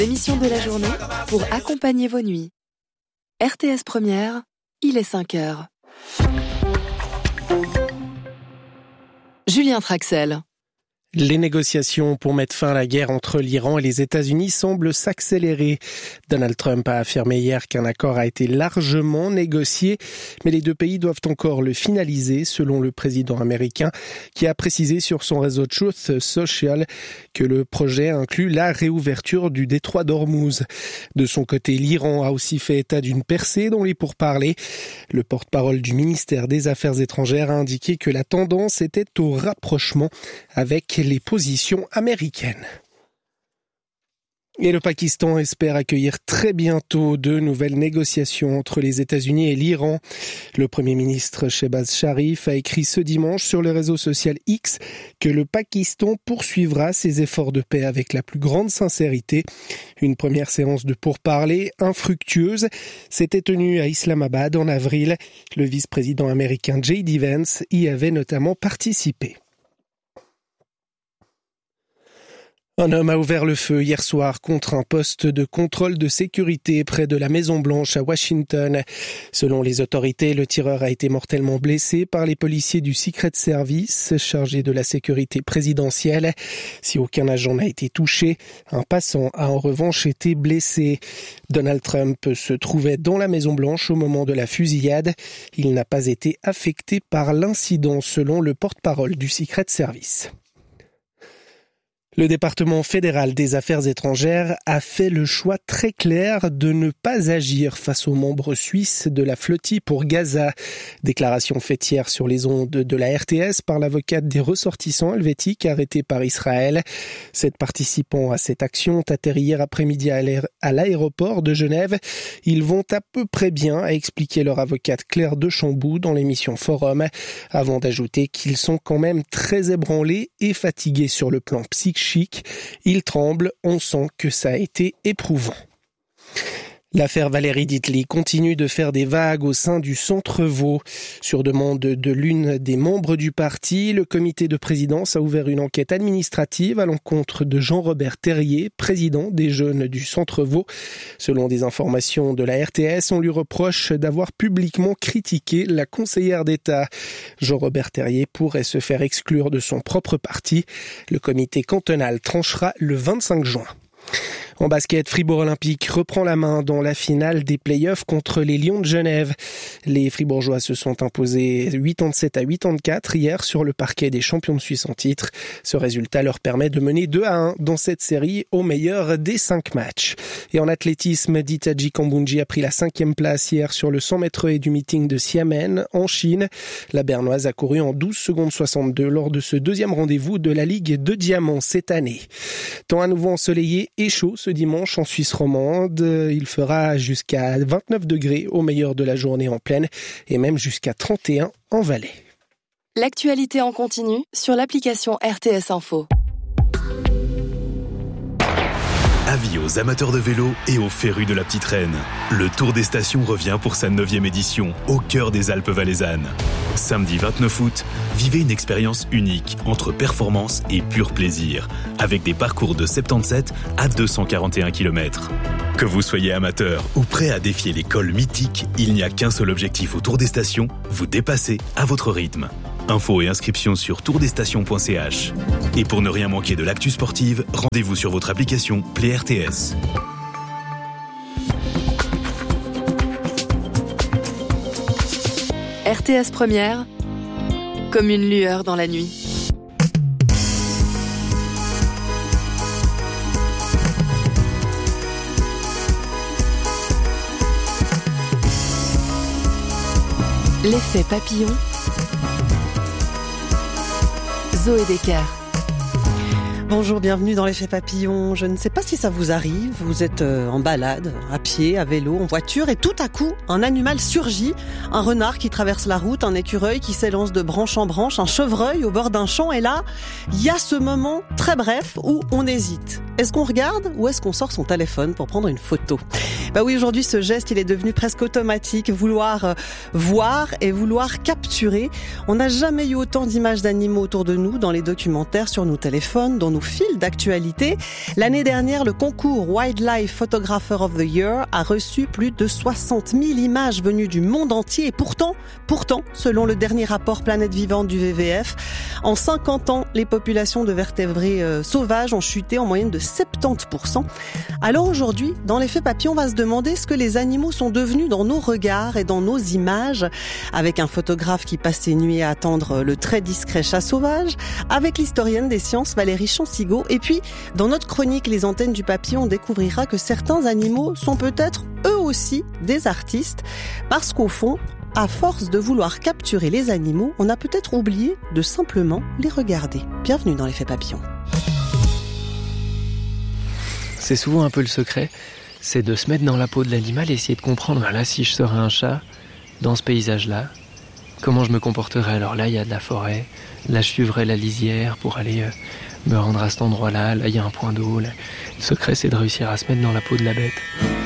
L'émission de la journée pour accompagner vos nuits. RTS Première, il est 5h. Julien Traxel. Les négociations pour mettre fin à la guerre entre l'Iran et les États-Unis semblent s'accélérer. Donald Trump a affirmé hier qu'un accord a été largement négocié, mais les deux pays doivent encore le finaliser, selon le président américain, qui a précisé sur son réseau Truth Social que le projet inclut la réouverture du détroit d'Ormuz. De son côté, l'Iran a aussi fait état d'une percée dans les pourparlers. Le porte-parole du ministère des Affaires étrangères a indiqué que la tendance était au rapprochement avec les positions américaines. Et le Pakistan espère accueillir très bientôt de nouvelles négociations entre les États-Unis et l'Iran. Le Premier ministre Shehbaz Sharif a écrit ce dimanche sur le réseau social X que le Pakistan poursuivra ses efforts de paix avec la plus grande sincérité. Une première séance de pourparlers infructueuse s'était tenue à Islamabad en avril. Le vice-président américain J.D. Vance y avait notamment participé. Un homme a ouvert le feu hier soir contre un poste de contrôle de sécurité près de la Maison-Blanche à Washington. Selon les autorités, le tireur a été mortellement blessé par les policiers du Secret Service chargés de la sécurité présidentielle. Si aucun agent n'a été touché, un passant a en revanche été blessé. Donald Trump se trouvait dans la Maison-Blanche au moment de la fusillade. Il n'a pas été affecté par l'incident selon le porte-parole du Secret Service. Le département fédéral des affaires étrangères a fait le choix très clair de ne pas agir face aux membres suisses de la flottille pour Gaza. Déclaration faite hier sur les ondes de la RTS par l'avocate des ressortissants helvétiques arrêtés par Israël. 7 participants à cette action ont atterri hier après-midi à l'aéroport de Genève. Ils vont à peu près bien, a expliqué leur avocate Claire Dechamboux dans l'émission Forum, avant d'ajouter qu'ils sont quand même très ébranlés et fatigués sur le plan psychique. Il tremble, on sent que ça a été éprouvant. L'affaire Valérie Ditli continue de faire des vagues au sein du Centre Vaud. Sur demande de l'une des membres du parti, le comité de présidence a ouvert une enquête administrative à l'encontre de Jean-Robert Terrier, président des Jeunes du Centre Vaud. Selon des informations de la RTS, on lui reproche d'avoir publiquement critiqué la conseillère d'État. Jean-Robert Terrier pourrait se faire exclure de son propre parti. Le comité cantonal tranchera le 25 juin. En basket, Fribourg Olympique reprend la main dans la finale des playoffs contre les Lions de Genève. Les Fribourgeois se sont imposés 87-84 hier sur le parquet des champions de Suisse en titre. Ce résultat leur permet de mener 2-1 dans cette série au meilleur des 5 matchs. Et en athlétisme, Ditaji Kambunji a pris la 5e place hier sur le 100 mètres haies du meeting de Xiamen en Chine. La Bernoise a couru en 12 secondes 62 lors de ce deuxième rendez-vous de la Ligue de Diamant cette année. Temps à nouveau ensoleillé et chaud ce dimanche en Suisse romande. Il fera jusqu'à 29 degrés au meilleur de la journée en plaine et même jusqu'à 31 en Valais. L'actualité en continu sur l'application RTS Info. Avis aux amateurs de vélo et aux férus de la petite reine. Le Tour des Stations revient pour sa 9e édition, au cœur des Alpes valaisannes. Samedi 29 août, vivez une expérience unique entre performance et pur plaisir, avec des parcours de 77 à 241 km. Que vous soyez amateur ou prêt à défier les cols mythiques, il n'y a qu'un seul objectif au Tour des Stations, vous dépasser à votre rythme. Infos et inscriptions sur tourdesstations.ch. Et pour ne rien manquer de l'actu sportive, rendez-vous sur votre application Play RTS. RTS Première, comme une lueur dans la nuit. L'effet papillon. Zoé Decker. Bonjour, bienvenue dans l'effet papillon. Je ne sais pas si ça vous arrive, vous êtes en balade, à pied, à vélo, en voiture, et tout à coup, un animal surgit, un renard qui traverse la route, un écureuil qui s'élance de branche en branche, un chevreuil au bord d'un champ, et là, il y a ce moment très bref où on hésite. Est-ce qu'on regarde ou est-ce qu'on sort son téléphone pour prendre une photo ? Bah oui, aujourd'hui, ce geste, il est devenu presque automatique. Vouloir voir et vouloir capturer. On n'a jamais eu autant d'images d'animaux autour de nous dans les documentaires, sur nos téléphones, dans nos fils d'actualité. L'année dernière, le concours Wildlife Photographer of the Year a reçu plus de 60 000 images venues du monde entier. Et pourtant, selon le dernier rapport Planète Vivante du WWF, en 50 ans, les populations de vertébrés sauvages ont chuté en moyenne de 70%. Alors aujourd'hui, dans l'effet papillon, on va se demander ce que les animaux sont devenus dans nos regards et dans nos images, avec un photographe qui passe ses nuits à attendre le très discret chat sauvage, avec l'historienne des sciences Valérie Chansigo. Et puis, dans notre chronique Les Antennes du Papillon, on découvrira que certains animaux sont peut-être eux aussi des artistes, parce qu'au fond, à force de vouloir capturer les animaux, on a peut-être oublié de simplement les regarder. Bienvenue dans l'effet papillon. C'est souvent un peu le secret, c'est de se mettre dans la peau de l'animal et essayer de comprendre, voilà, si je serais un chat, dans ce paysage-là, comment je me comporterais. Alors là, il y a de la forêt, là, je suivrais la lisière pour aller me rendre à cet endroit-là, là, il y a un point d'eau. Là. Le secret, c'est de réussir à se mettre dans la peau de la bête.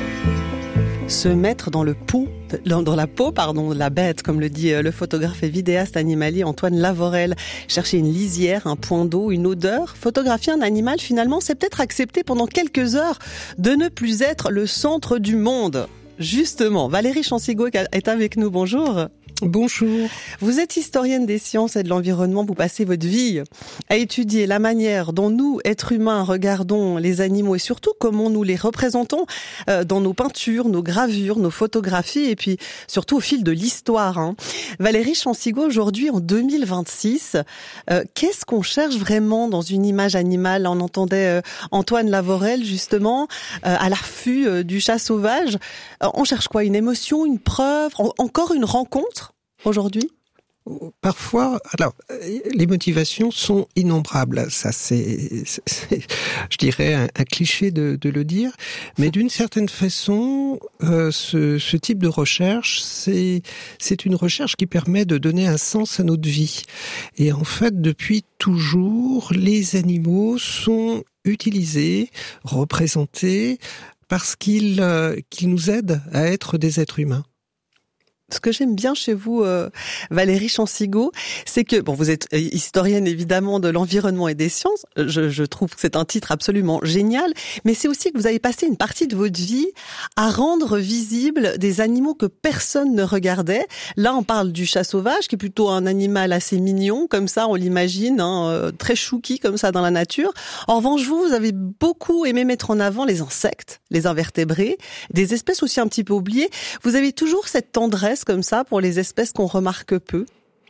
Se mettre dans la peau de la bête, comme le dit le photographe et vidéaste animalier Antoine Lavorel. Chercher une lisière, un point d'eau, une odeur. Photographier un animal, finalement, c'est peut-être accepter pendant quelques heures de ne plus être le centre du monde. Justement, Valérie Chansigo est avec nous. Bonjour. Bonjour. Vous êtes historienne des sciences et de l'environnement. Vous passez votre vie à étudier la manière dont nous, êtres humains, regardons les animaux et surtout comment nous les représentons dans nos peintures, nos gravures, nos photographies et puis surtout au fil de l'histoire. Valérie Chansigo, aujourd'hui en 2026, qu'est-ce qu'on cherche vraiment dans une image animale ? On entendait Antoine Lavorel justement à l'affût du chat sauvage. On cherche quoi ? Une émotion, une preuve, encore une rencontre ? Aujourd'hui ? Parfois, alors, les motivations sont innombrables. Ça, c'est je dirais, un cliché de le dire. Mais d'une certaine façon, ce type de recherche, c'est une recherche qui permet de donner un sens à notre vie. Et en fait, depuis toujours, les animaux sont utilisés, représentés, parce qu'ils nous aident à être des êtres humains. Ce que j'aime bien chez vous, Valérie Chansigo, c'est que, bon, vous êtes historienne évidemment de l'environnement et des sciences, je trouve que c'est un titre absolument génial, mais c'est aussi que vous avez passé une partie de votre vie à rendre visibles des animaux que personne ne regardait. Là, on parle du chat sauvage, qui est plutôt un animal assez mignon, comme ça, on l'imagine, très chouki comme ça dans la nature. En revanche, vous avez beaucoup aimé mettre en avant les insectes, les invertébrés, des espèces aussi un petit peu oubliées. Vous avez toujours cette tendresse comme ça pour les espèces qu'on remarque peu?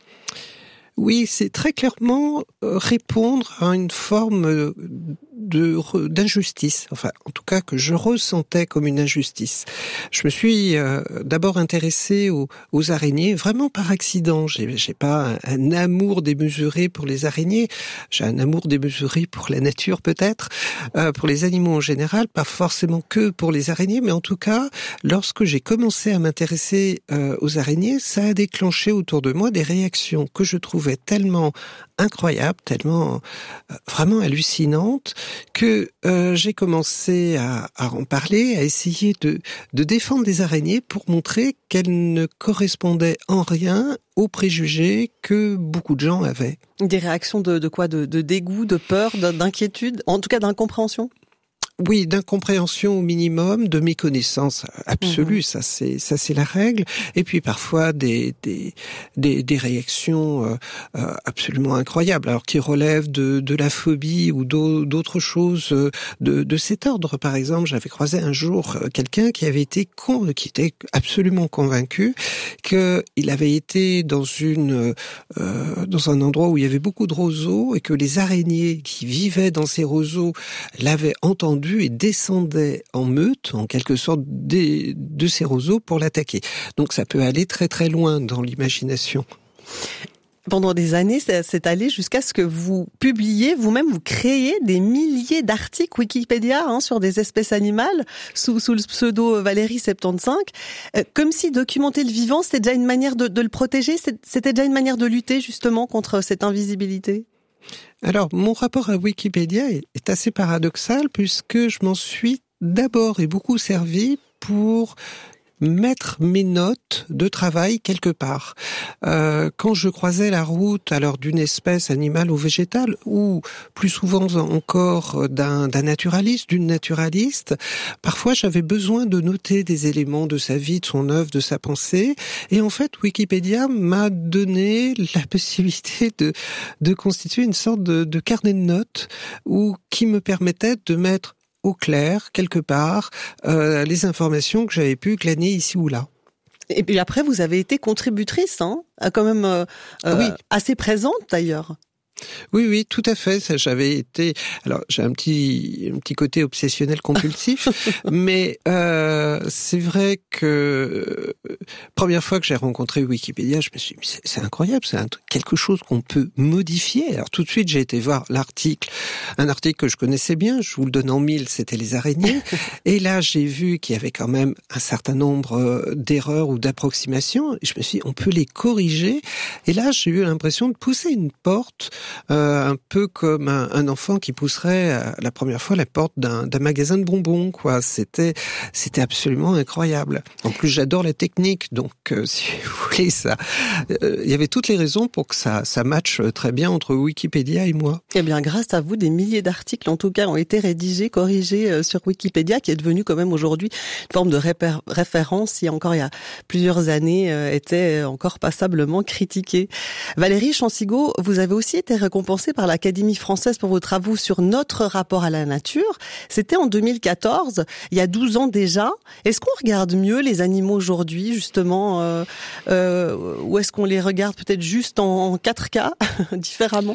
Oui, c'est très clairement répondre à une forme d'injustice, enfin en tout cas que je ressentais comme une injustice. Je me suis d'abord intéressée aux araignées, vraiment par accident. J'ai pas un amour démesuré pour les araignées, j'ai un amour démesuré pour la nature peut-être, pour les animaux en général, pas forcément que pour les araignées, mais en tout cas, lorsque j'ai commencé à m'intéresser aux araignées, ça a déclenché autour de moi des réactions que je trouvais tellement incroyables, tellement vraiment hallucinantes, que j'ai commencé à en parler, à essayer de défendre des araignées pour montrer qu'elles ne correspondaient en rien aux préjugés que beaucoup de gens avaient. Des réactions de quoi ? De dégoût, de peur, d'inquiétude, en tout cas d'incompréhension ? Oui, d'incompréhension au minimum, de méconnaissance absolue, ça c'est la règle. Et puis parfois des réactions absolument incroyables, alors qui relèvent de la phobie ou d'autres choses de cet ordre. Par exemple, j'avais croisé un jour quelqu'un qui était absolument convaincu qu'il avait été dans un endroit où il y avait beaucoup de roseaux et que les araignées qui vivaient dans ces roseaux l'avaient entendu et descendait en meute, en quelque sorte, de ces roseaux pour l'attaquer. Donc ça peut aller très très loin dans l'imagination. Pendant des années, c'est allé jusqu'à ce que vous publiez, vous-même, vous créez des milliers d'articles Wikipédia sur des espèces animales, sous le pseudo Valérie75, comme si documenter le vivant, c'était déjà une manière de le protéger, c'était déjà une manière de lutter justement contre cette invisibilité. Alors, mon rapport à Wikipédia est assez paradoxal puisque je m'en suis d'abord et beaucoup servi pour mettre mes notes de travail quelque part. Quand je croisais la route alors d'une espèce animale ou végétale, ou plus souvent encore d'un naturaliste, d'une naturaliste, parfois j'avais besoin de noter des éléments de sa vie, de son œuvre, de sa pensée. Et en fait, Wikipédia m'a donné la possibilité de constituer une sorte de carnet de notes qui me permettait de mettre au clair, quelque part, les informations que j'avais pu glaner ici ou là. Et puis après, vous avez été contributrice, quand même oui. Assez présente d'ailleurs. Oui, tout à fait. Ça, j'avais été. Alors, j'ai un petit côté obsessionnel compulsif, mais c'est vrai que première fois que j'ai rencontré Wikipédia, je me suis dit, c'est incroyable, c'est quelque chose qu'on peut modifier. Alors tout de suite, j'ai été voir l'article, un article que je connaissais bien. Je vous le donne en mille, c'était les araignées. Et là, j'ai vu qu'il y avait quand même un certain nombre d'erreurs ou d'approximations. Et je me suis dit, on peut les corriger. Et là, j'ai eu l'impression de pousser une porte. Un peu comme un enfant qui pousserait la première fois la porte d'un magasin de bonbons, quoi. C'était absolument incroyable. En plus, j'adore la technique, donc si vous voulez, ça, il y avait toutes les raisons pour que ça matche très bien entre Wikipédia et moi. Eh bien, grâce à vous, des milliers d'articles, en tout cas, ont été rédigés, corrigés sur Wikipédia, qui est devenu quand même aujourd'hui une forme de référence, qui encore il y a plusieurs années était encore passablement critiqué. Valérie Chansigaud, vous avez aussi été récompensée par l'Académie française pour vos travaux sur notre rapport à la nature. C'était en 2014, il y a 12 ans déjà. Est-ce qu'on regarde mieux les animaux aujourd'hui, justement, ou est-ce qu'on les regarde peut-être juste en 4K, différemment ?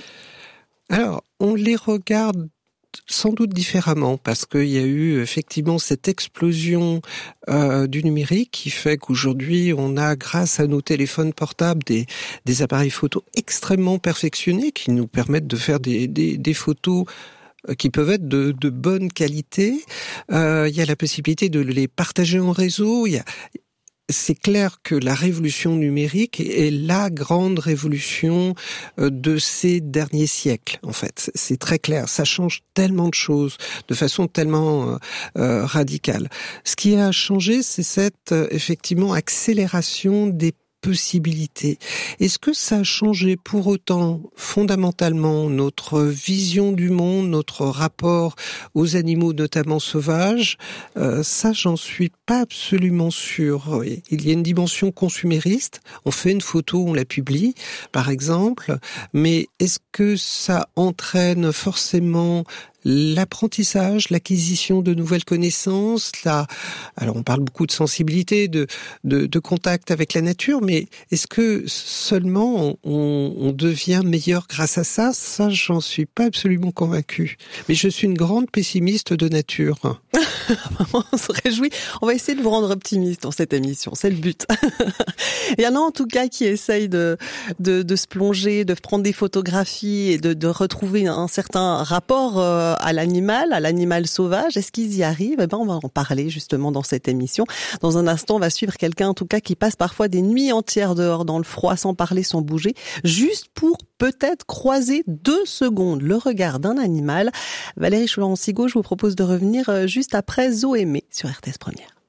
Alors, on les regarde sans doute différemment, parce qu'il y a eu effectivement cette explosion du numérique qui fait qu'aujourd'hui on a, grâce à nos téléphones portables, des appareils photo extrêmement perfectionnés qui nous permettent de faire des photos qui peuvent être de bonne qualité. Il y a la possibilité de les partager en réseau. C'est clair que la révolution numérique est la grande révolution de ces derniers siècles, en fait. C'est très clair. Ça change tellement de choses de façon tellement radicale. Ce qui a changé, c'est cette, effectivement, accélération des possibilités. Est-ce que ça a changé pour autant fondamentalement notre vision du monde, notre rapport aux animaux, notamment sauvages? Ça, j'en suis pas absolument sûr. Il y a une dimension consumériste. On fait une photo, on la publie, par exemple, mais est-ce que ça entraîne forcément l'apprentissage, l'acquisition de nouvelles connaissances, alors on parle beaucoup de sensibilité, de contact avec la nature, mais est-ce que seulement on devient meilleur grâce à ça? Ça, j'en suis pas absolument convaincu. Mais je suis une grande pessimiste de nature. On se réjouit. On va essayer de vous rendre optimiste dans cette émission. C'est le but. Il y en a en tout cas qui essayent de se plonger, de prendre des photographies et de retrouver un certain rapport à l'animal sauvage. Est-ce qu'ils y arrivent? Eh ben, on va en parler justement dans cette émission. Dans un instant, on va suivre quelqu'un en tout cas qui passe parfois des nuits entières dehors dans le froid, sans parler, sans bouger, juste pour peut-être croiser 2 secondes le regard d'un animal. Valérie Chansigaud, je vous propose de revenir juste après Zoémé sur RTS Première.